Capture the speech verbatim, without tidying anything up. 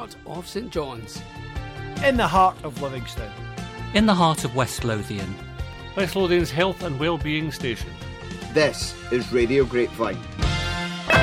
heart of St John's. In the heart of Livingston. In the heart of West Lothian. West Lothian's health and well-being station. This is Radio Grapevine.